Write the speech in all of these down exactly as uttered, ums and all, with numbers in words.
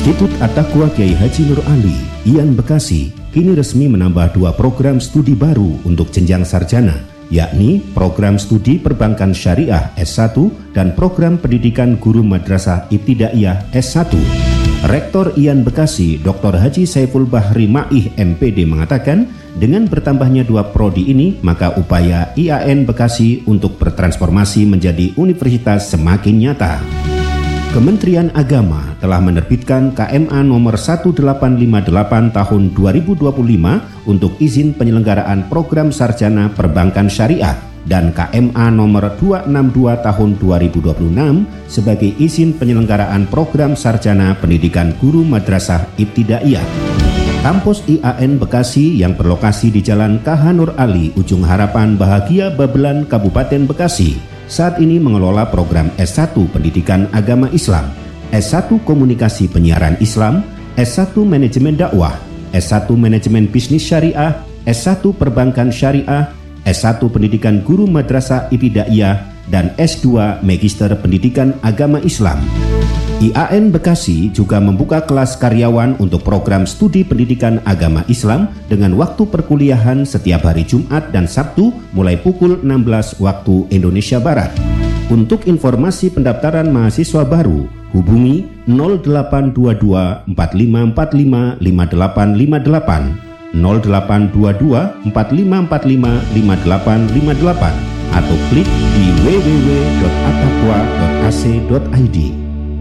Institut At-Taqwa Kiai Haji Nur Ali, IAIN Bekasi, kini resmi menambah dua program studi baru untuk jenjang sarjana, yakni program studi Perbankan Syariah S satu dan program Pendidikan Guru Madrasah Ibtidaiyah S satu. Rektor IAIN Bekasi, Doktor Haji Saiful Bahri Ma'ih M P D mengatakan, dengan bertambahnya dua prodi ini, maka upaya IAIN Bekasi untuk bertransformasi menjadi universitas semakin nyata. Kementerian Agama telah menerbitkan K M A nomor seribu delapan ratus lima puluh delapan tahun dua ribu dua puluh lima untuk izin penyelenggaraan program sarjana perbankan syariah dan K M A nomor dua ratus enam puluh dua tahun dua ribu dua puluh enam sebagai izin penyelenggaraan program sarjana pendidikan guru madrasah ibtidaiyah. Kampus IAIN Bekasi yang berlokasi di Jalan K H Nur Ali, Ujung Harapan Bahagia Babelan, Kabupaten Bekasi, saat ini mengelola program S satu Pendidikan Agama Islam, S satu Komunikasi Penyiaran Islam, S satu Manajemen Dakwah, S satu Manajemen Bisnis Syariah, S satu Perbankan Syariah, S satu Pendidikan Guru Madrasah Ibtidaiyah, dan S dua Magister Pendidikan Agama Islam. IAIN Bekasi juga membuka kelas karyawan untuk program studi pendidikan agama Islam dengan waktu perkuliahan setiap hari Jumat dan Sabtu mulai pukul enam belas waktu Indonesia Barat. Untuk informasi pendaftaran mahasiswa baru, hubungi nol delapan dua dua empat lima empat lima lima delapan lima delapan, nol delapan dua dua empat lima empat lima lima delapan lima delapan, atau klik di w w w dot attaqwa dot a c dot i d.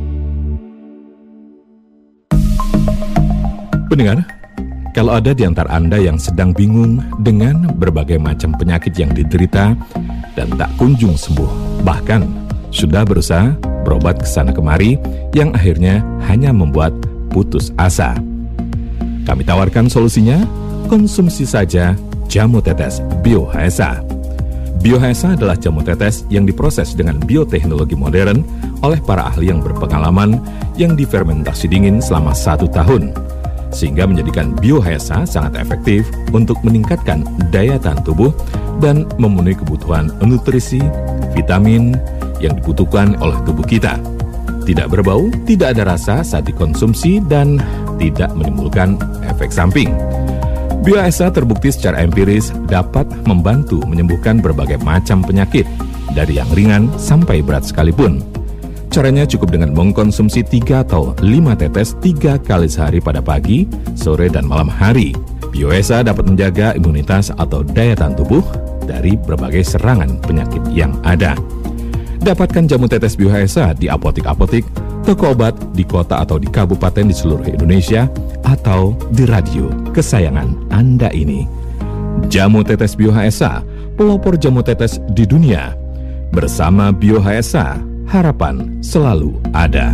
Pendengar, kalau ada di antara Anda yang sedang bingung dengan berbagai macam penyakit yang diderita dan tak kunjung sembuh, bahkan sudah berusaha berobat ke sana kemari yang akhirnya hanya membuat putus asa, kami tawarkan solusinya. Konsumsi saja jamu tetes Bio H S A. Bio H S A adalah jamu tetes yang diproses dengan bioteknologi modern oleh para ahli yang berpengalaman yang difermentasi dingin selama satu tahun. Sehingga menjadikan Bio H S A sangat efektif untuk meningkatkan daya tahan tubuh dan memenuhi kebutuhan nutrisi, vitamin yang dibutuhkan oleh tubuh kita. Tidak berbau, tidak ada rasa saat dikonsumsi, dan tidak menimbulkan efek samping. Bio H S A terbukti secara empiris dapat membantu menyembuhkan berbagai macam penyakit, dari yang ringan sampai berat sekalipun. Caranya cukup dengan mengkonsumsi tiga atau lima tetes tiga kali sehari pada pagi, sore, dan malam hari. Bio H S A dapat menjaga imunitas atau daya tahan tubuh dari berbagai serangan penyakit yang ada. Dapatkan jamu tetes Bio H S A di apotik-apotik, toko obat di kota atau di kabupaten di seluruh Indonesia, atau di radio kesayangan Anda ini. Jamu tetes Bio H S A, pelopor jamu tetes di dunia. Bersama Bio H S A, harapan selalu ada.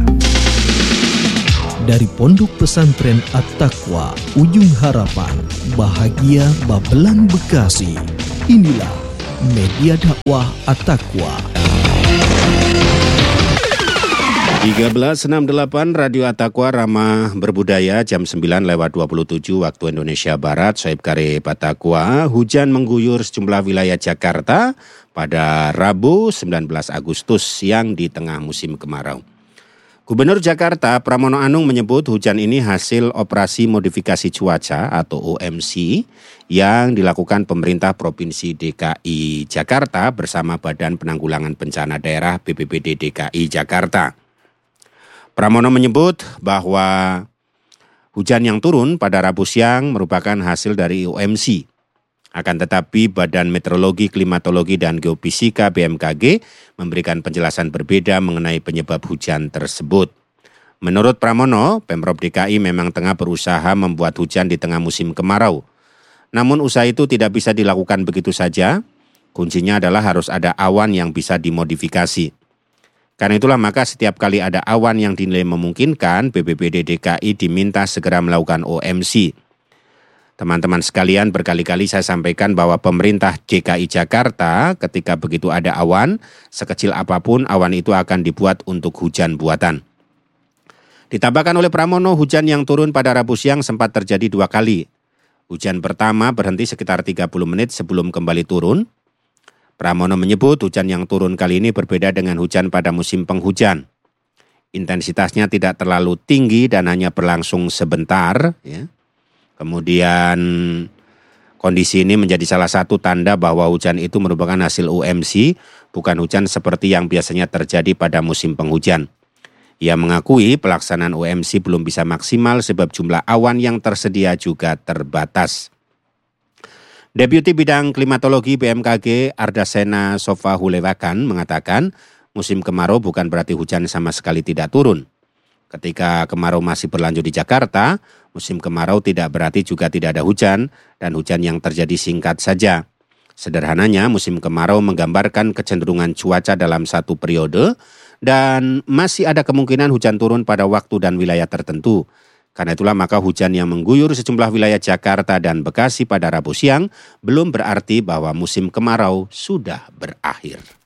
Dari Pondok Pesantren At-Taqwa, Ujung Harapan, Bahagia Babelan, Bekasi, inilah media dakwah At-Taqwa. tiga belas enam puluh delapan Radio At-Taqwa Ramah Berbudaya, jam sembilan lewat dua puluh tujuh waktu Indonesia Barat. Soeb Karib At-Taqwa, hujan mengguyur sejumlah wilayah Jakarta pada Rabu sembilan belas Agustus siang di tengah musim kemarau. Gubernur Jakarta Pramono Anung menyebut hujan ini hasil operasi modifikasi cuaca atau O M C yang dilakukan pemerintah Provinsi D K I Jakarta bersama Badan Penanggulangan Bencana Daerah B P B D D K I Jakarta. Pramono menyebut bahwa hujan yang turun pada Rabu siang merupakan hasil dari O M C. Akan tetapi Badan Meteorologi, Klimatologi, dan Geofisika B M K G memberikan penjelasan berbeda mengenai penyebab hujan tersebut. Menurut Pramono, Pemprov D K I memang tengah berusaha membuat hujan di tengah musim kemarau. Namun usaha itu tidak bisa dilakukan begitu saja. Kuncinya adalah harus ada awan yang bisa dimodifikasi. Karena itulah maka setiap kali ada awan yang dinilai memungkinkan, B P B D D K I diminta segera melakukan O M C. Teman-teman sekalian, berkali-kali saya sampaikan bahwa pemerintah D K I Jakarta ketika begitu ada awan, sekecil apapun awan itu akan dibuat untuk hujan buatan. Ditambahkan oleh Pramono, hujan yang turun pada Rabu siang sempat terjadi dua kali. Hujan pertama berhenti sekitar tiga puluh menit sebelum kembali turun. Pramono menyebut hujan yang turun kali ini berbeda dengan hujan pada musim penghujan. intensitasnya tidak terlalu tinggi dan hanya berlangsung sebentar. Ya. Kemudian kondisi ini menjadi salah satu tanda bahwa hujan itu merupakan hasil U M C, bukan hujan seperti yang biasanya terjadi pada musim penghujan. Ia mengakui pelaksanaan U M C belum bisa maksimal sebab jumlah awan yang tersedia juga terbatas. Deputi Bidang Klimatologi B M K G Ardasena Sofahulewakan mengatakan musim kemarau bukan berarti hujan sama sekali tidak turun. Ketika kemarau masih berlanjut di Jakarta, musim kemarau tidak berarti juga tidak ada hujan dan hujan yang terjadi singkat saja. Sederhananya, musim kemarau menggambarkan kecenderungan cuaca dalam satu periode dan masih ada kemungkinan hujan turun pada waktu dan wilayah tertentu. Karena itulah maka hujan yang mengguyur sejumlah wilayah Jakarta dan Bekasi pada Rabu siang belum berarti bahwa musim kemarau sudah berakhir.